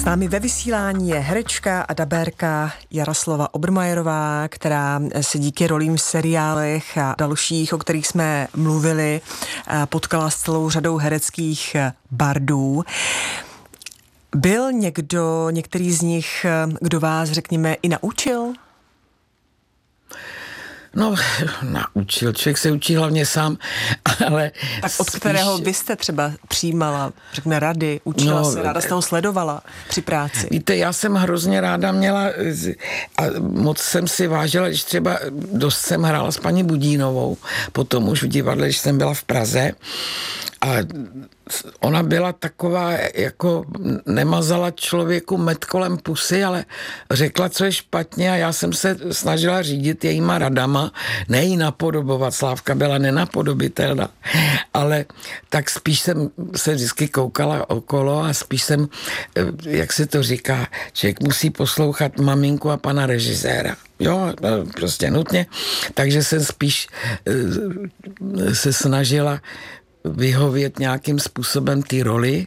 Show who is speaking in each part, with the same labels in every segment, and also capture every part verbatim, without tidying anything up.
Speaker 1: námi ve vysílání je herečka a dabérka Jaroslava Obermajerová, která se díky rolím v seriálech a dalších, o kterých jsme mluvili, potkala s celou řadou hereckých bardů. Byl někdo, některý z nich, kdo vás, řekněme, i naučil?
Speaker 2: No, naučil. Člověk se učí hlavně sám, ale...
Speaker 1: Tak od spíš... kterého vy jste třeba přijímala, řekněme, rady, učila no, se, ráda jste ho sledovala při práci?
Speaker 2: Víte, já jsem hrozně ráda měla a moc jsem si vážila, když třeba dost jsem hrála s paní Budínovou, potom už v divadle, když jsem byla v Praze, a ona byla taková, jako nemazala člověku med kolem pusy, ale řekla, co je špatně, a já jsem se snažila řídit jejíma radama, ne jí napodobovat. Slávka byla nenapodobitelná, ale tak spíš jsem se vždycky koukala okolo a spíš jsem, jak se to říká, člověk musí poslouchat maminku a pana režiséra. Jo, prostě nutně. Takže jsem spíš se snažila vyhovět nějakým způsobem ty roli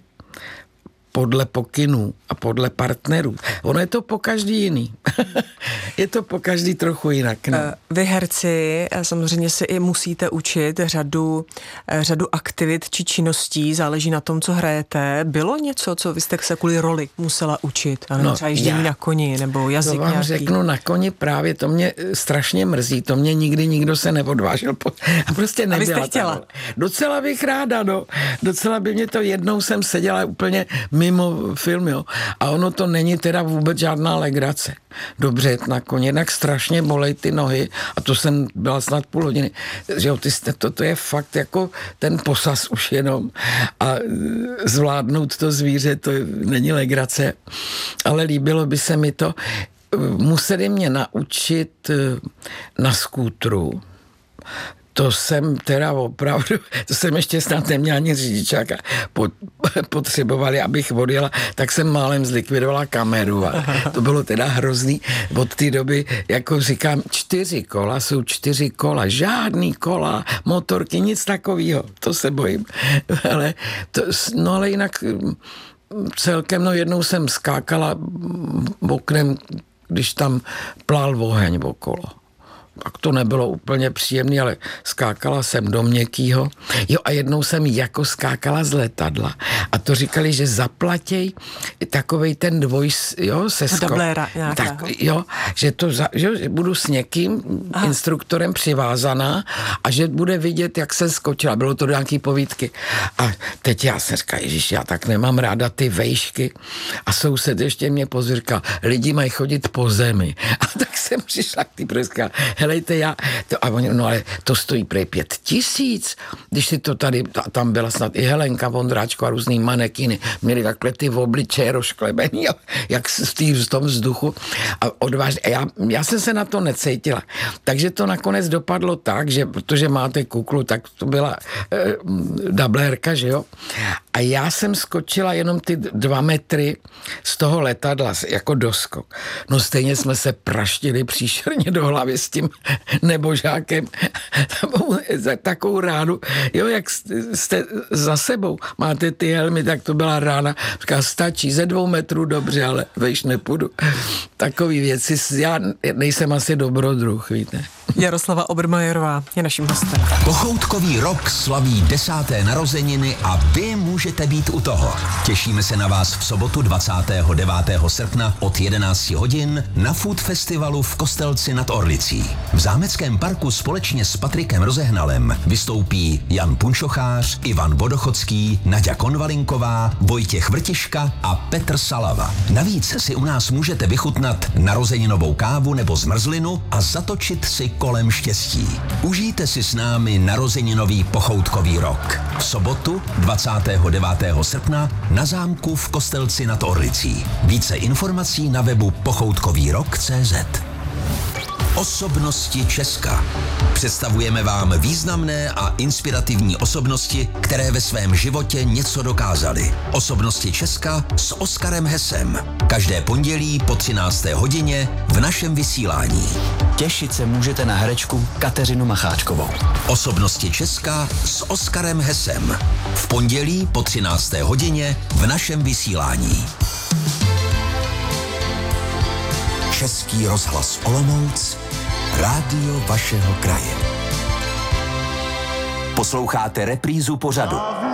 Speaker 2: podle pokynů a podle partnerů. Ono je to po každý jiný. Je to po každý trochu jinak. No.
Speaker 1: Vy herci samozřejmě si i musíte učit řadu, řadu aktivit či činností, záleží na tom, co hrajete. Bylo něco, co vy jste se kvůli roli musela učit? A no, třeba ježdění na koni nebo jazyk
Speaker 2: to vám
Speaker 1: nějaký?
Speaker 2: řeknu, na koni právě, to mě strašně mrzí, to mě nikdy nikdo se neodvážil. Po... A prostě nebyla.
Speaker 1: A vy jste chtěla?
Speaker 2: Docela bych ráda, no. Docela by mě to, jednou jsem seděla úplně mimo film, jo. A ono to není teda vůbec žádná legrace. Dobře jet na koně, jednak strašně bolej ty nohy, a to jsem byla snad půl hodiny, že jo, ty jste, to, to je fakt jako ten posaz už jenom, a zvládnout to zvíře, to není legrace, ale líbilo by se mi to. Museli mě naučit na skútru. To jsem teda opravdu, to jsem ještě snad neměla ani řidičáka, potřebovali, abych odjela, tak jsem málem zlikvidovala kameru a to bylo teda hrozný. Od té doby, jako říkám, čtyři kola jsou čtyři kola, žádný kola, motorky, nic takového, to se bojím. Ale to, no ale jinak celkem, no jednou jsem skákala oknem, když tam plál oheň okolo. Tak to nebylo úplně příjemné, ale skákala jsem do měkkýho. Jo, a jednou jsem jako skákala z letadla. A to říkali, že zaplatěj takovej ten dvoj, jo, seskok.
Speaker 1: Dabléra
Speaker 2: tak, jo, že to, za, že budu s někým, aha, instruktorem přivázaná a že bude vidět, jak se skočila. Bylo to do nějaký povídky. A teď já se říkám, ježiš, já tak nemám ráda ty vejšky. A soused ještě mě pozvěrkal, lidi mají chodit po zemi. A tak jsem přišla k tý prozka, helejte, já, to, a oni, no ale to stojí prej pět tisíc, když si to tady, tam byla snad i Helenka Vondráčko a různý manekiny, měli takhle ty obličeje rozklebený, jak v, tý, v tom vzduchu, a odvážně, a já, já jsem se na to necítila. Takže to nakonec dopadlo tak, že protože máte kuklu, tak to byla eh, dablérka, že jo? A já jsem skočila jenom ty dva metry z toho letadla, jako doskok. No stejně jsme se praštili příšerně do hlavy s tím nebožákem. Takovou ránu, jo, jak jste za sebou máte ty helmy, tak to byla rána. Říká, stačí ze dvou metrů, dobře, ale vejš nepůjdu. Takový věci, já nejsem asi dobrodruh, víte.
Speaker 1: Jaroslava Obermajerová je naším hostem.
Speaker 3: Pochoutkový rok slaví desáté narozeniny a vy můžete být u toho. Těšíme se na vás v sobotu dvacátého devátého srpna od jedenácti hodin na Food Festivalu v Kostelci nad Orlicí. V Zámeckém parku společně s Patrikem Rozehnalem vystoupí Jan Punčochář, Ivan Vodochodský, Naďa Konvalinková, Vojtěch Vrtiška a Petr Salava. Navíc si u nás můžete vychutnat narozeninovou kávu nebo zmrzlinu a zatočit si kolem štěstí. Užijte si s námi narozeninový pochoutkový rok. V sobotu dvacátého devátého srpna na zámku v Kostelci nad Orlicí. Více informací na webu pochoutkovýrok tečka cé zet. Osobnosti Česka. Představujeme vám významné a inspirativní osobnosti, které ve svém životě něco dokázaly. Osobnosti Česka s Oskarem Hesem. Každé pondělí po třinácté hodině v našem vysílání.
Speaker 4: Těšit se můžete na herečku Kateřinu Macháčkovou.
Speaker 3: Osobnosti Česka s Oskarem Hesem. V pondělí po třinácté hodině v našem vysílání. Český rozhlas Olomouc, rádio vašeho kraje. Posloucháte reprízu pořadu.